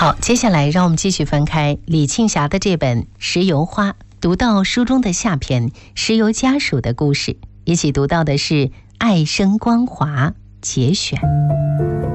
好，接下来让我们继续翻开李庆霞的这本《石油花》，读到书中的下篇石油家属的故事，一起读到的是《爱生光华》节选。